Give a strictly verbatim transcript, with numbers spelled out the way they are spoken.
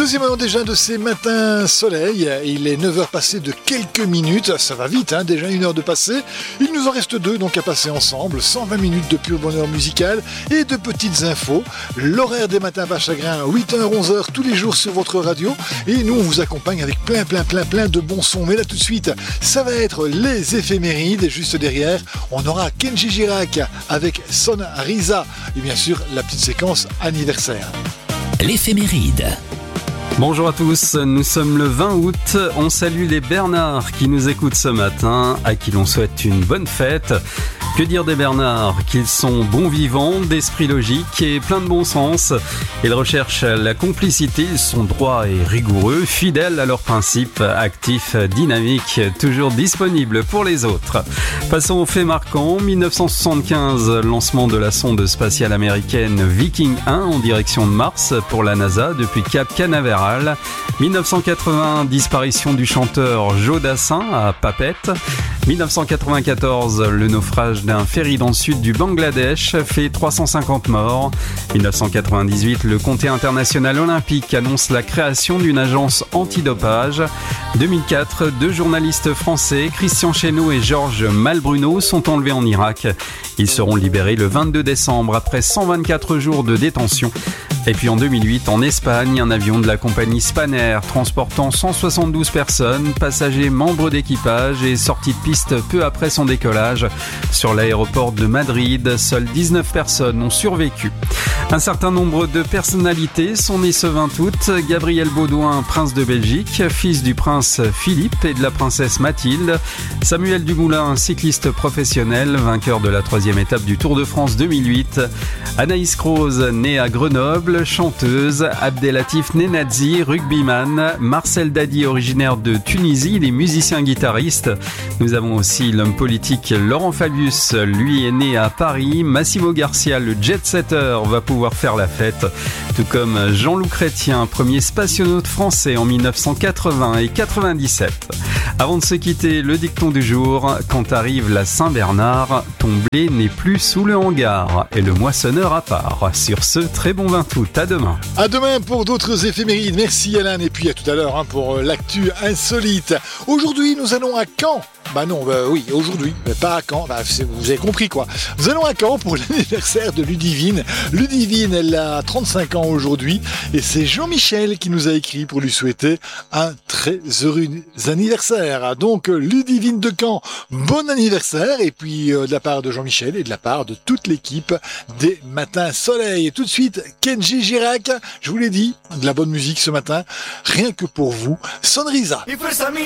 Deuxième heure déjà de ces matins soleil. Il est neuf heures passées de quelques minutes. Ça va vite, hein, déjà une heure de passé. Il nous en reste deux donc à passer ensemble. cent vingt minutes de pur bonheur musical et de petites infos. L'horaire des matins pas chagrin, huit heures, onze heures tous les jours sur votre radio. Et nous, on vous accompagne avec plein, plein, plein, plein de bons sons. Mais là, tout de suite, ça va être les éphémérides. Juste derrière, on aura Kenji Girac avec Son Risa. Et bien sûr, la petite séquence anniversaire. L'éphéméride. Bonjour à tous, nous sommes le vingt août, on salue les Bernards qui nous écoutent ce matin, à qui l'on souhaite une bonne fête. Que dire des Bernards? Qu'ils sont bons vivants, d'esprit logique et plein de bon sens. Ils recherchent la complicité, ils sont droits et rigoureux, fidèles à leurs principes, actifs, dynamiques, toujours disponibles pour les autres. Passons aux faits marquants. dix-neuf cent soixante-quinze, lancement de la sonde spatiale américaine Viking un en direction de Mars pour la NASA depuis Cap Canaveral. dix-neuf cent quatre-vingts, disparition du chanteur Joe Dassin à Papeete. dix-neuf cent quatre-vingt-quatorze, le naufrage d'un ferry dans le sud du Bangladesh fait trois cent cinquante morts. dix-neuf cent quatre-vingt-dix-huit, le Comité international olympique annonce la création d'une agence antidopage. deux mille quatre, deux journalistes français, Christian Chesneau et Georges Malbruno, sont enlevés en Irak. Ils seront libérés le vingt-deux décembre après cent vingt-quatre jours de détention. Et puis en deux mille huit, en Espagne, un avion de la compagnie Spanair transportant cent soixante-douze personnes, passagers, membres d'équipage, est sorti de piste peu après son décollage. Sur l'aéroport de Madrid, seules dix-neuf personnes ont survécu. Un certain nombre de personnalités sont nées ce vingt août. Gabriel Baudouin, prince de Belgique, fils du prince Philippe et de la princesse Mathilde. Samuel Dumoulin, cycliste professionnel, vainqueur de la troisième étape du Tour de France deux mille huit. Anaïs Kroos, née à Grenoble, chanteuse. Abdelatif Nenadzi, rugbyman. Marcel Dadi, originaire de Tunisie, il est musicien-guitariste. Nous avons aussi l'homme politique Laurent Fabius, lui est né à Paris. Massimo Garcia, le jet-setter, va pouvoir faire la fête. Tout comme Jean-Loup Chrétien, premier spationaute français en dix-neuf cent quatre-vingts et quatre-vingt-dix-sept. Avant de se quitter, le dicton du jour. Quand arrive la Saint-Bernard, ton blé n'est plus sous le hangar et le moissonneur à part. Sur ce, très bon vingt août. À demain. À demain pour d'autres éphémérides. Merci Alain et puis à tout à l'heure hein, pour l'actu insolite. Aujourd'hui, nous allons à Caen. Bah non, bah oui, aujourd'hui, mais pas à Caen, bah, vous avez compris quoi. Nous allons à Caen pour l'anniversaire de Ludivine. Ludivine, elle a trente-cinq ans aujourd'hui et c'est Jean-Michel qui nous a écrit pour lui souhaiter un très heureux anniversaire. Donc Ludivine de Caen, bon anniversaire et puis euh, de la part de Jean-Michel et de la part de toute l'équipe des Matins Soleil. Et tout de suite, Kenji Girac, je vous l'ai dit, de la bonne musique ce matin, rien que pour vous, Son Risa.